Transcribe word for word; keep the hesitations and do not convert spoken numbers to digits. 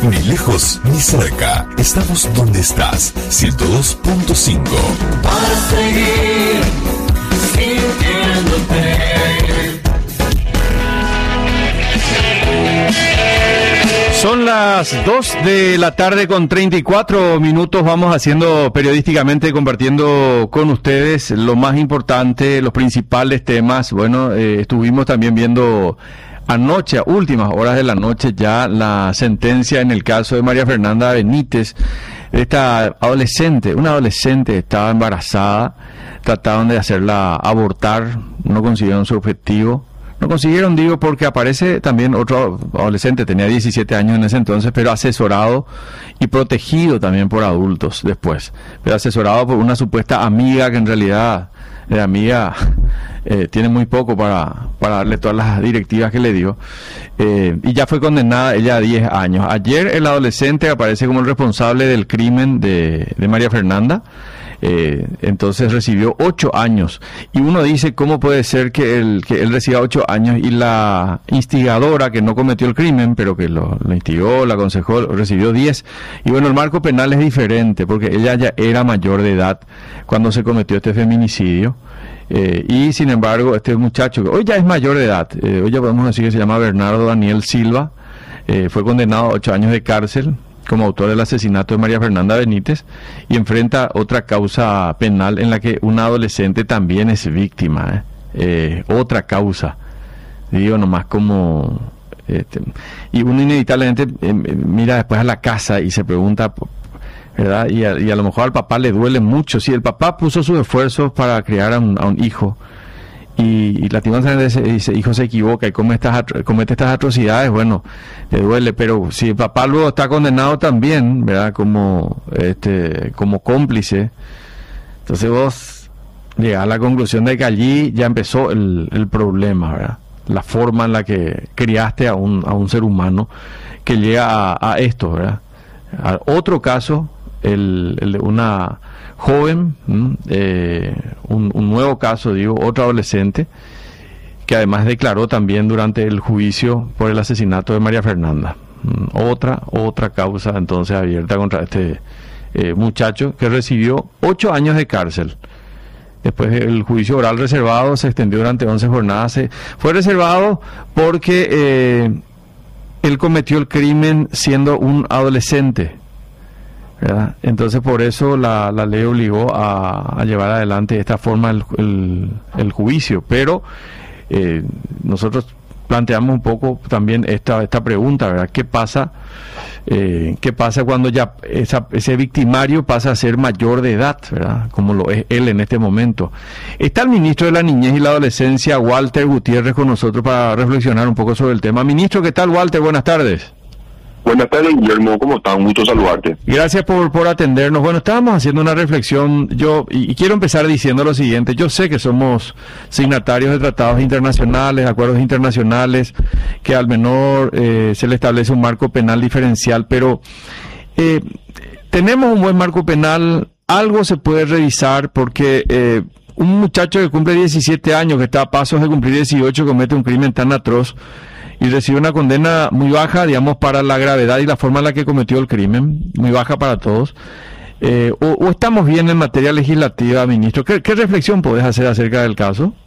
Ni lejos ni cerca. Estamos donde estás. ciento dos punto cinco. Para seguir sintiéndote. Son las dos de la tarde con treinta y cuatro minutos. Vamos haciendo periodísticamente, compartiendo con ustedes lo más importante, los principales temas. Bueno, eh, estuvimos también viendo anoche, a últimas horas de la noche, ya la sentencia en el caso de María Fernanda Benítez, esta adolescente, una adolescente estaba embarazada, trataron de hacerla abortar, no consiguieron su objetivo. No consiguieron, digo, porque aparece también otro adolescente, tenía diecisiete años en ese entonces, pero asesorado y protegido también por adultos después, pero asesorado por una supuesta amiga que en realidad la amiga eh, tiene muy poco para, para darle todas las directivas que le dio, eh, y ya fue condenada ella a diez años. Ayer el adolescente aparece como el responsable del crimen de, de María Fernanda. Eh, entonces recibió ocho años, y uno dice, ¿cómo puede ser que él, que él reciba ocho años y la instigadora, que no cometió el crimen, pero que lo, lo instigó, lo aconsejó, recibió diez? Y bueno, el marco penal es diferente, porque ella ya era mayor de edad cuando se cometió este feminicidio, eh, y sin embargo, este muchacho, que hoy ya es mayor de edad, eh, hoy ya podemos decir que se llama Bernardo Daniel Silva, eh, fue condenado a ocho años de cárcel como autor del asesinato de María Fernanda Benítez, y enfrenta otra causa penal en la que una adolescente también es víctima, ¿eh? Eh, otra causa, digo nomás como... Este, y uno inevitablemente eh, mira después a la casa y se pregunta, ¿verdad? Y a, y a lo mejor al papá le duele mucho, si el papá puso sus esfuerzos para criar a un, a un hijo, y, y lastimosamente ese, ese hijo se equivoca y comete estas, comete estas atrocidades, bueno, le duele, pero si el papá luego está condenado también, ¿verdad? Como, este, como cómplice, entonces vos llegás a la conclusión de que allí ya empezó el, el problema, ¿verdad? La forma en la que criaste a un, a un ser humano que llega a, a esto, ¿verdad? A otro caso, el, el de una joven, eh, un, un nuevo caso, digo, otro adolescente, que además declaró también durante el juicio por el asesinato de María Fernanda. Otra, otra causa entonces abierta contra este eh, muchacho, que recibió ocho años de cárcel. Después el juicio oral reservado se extendió durante once jornadas. Se, fue reservado porque eh, él cometió el crimen siendo un adolescente, ¿verdad? Entonces por eso la, la ley obligó a, a llevar adelante de esta forma el, el, el juicio, pero eh, nosotros planteamos un poco también esta esta pregunta, ¿verdad? ¿Qué pasa eh, qué pasa cuando ya esa, ese victimario pasa a ser mayor de edad, ¿verdad? Como lo es él en este momento? Está el ministro de la Niñez y la Adolescencia, Walter Gutiérrez, con nosotros para reflexionar un poco sobre el tema. Ministro, ¿qué tal, Walter? Buenas tardes. Buenas tardes, Guillermo, ¿cómo estás? Un gusto saludarte. Gracias por, por atendernos. Bueno, estábamos haciendo una reflexión, yo, y, y quiero empezar diciendo lo siguiente. Yo sé que somos signatarios de tratados internacionales, acuerdos internacionales, que al menor eh, se le establece un marco penal diferencial, pero eh, tenemos un buen marco penal, algo se puede revisar, porque eh, un muchacho que cumple diecisiete años, que está a pasos de cumplir dieciocho, comete un crimen tan atroz y recibe una condena muy baja, digamos, para la gravedad y la forma en la que cometió el crimen, muy baja para todos. Eh, o, o estamos bien en materia legislativa, ministro. ¿Qué, qué reflexión podés hacer acerca del caso?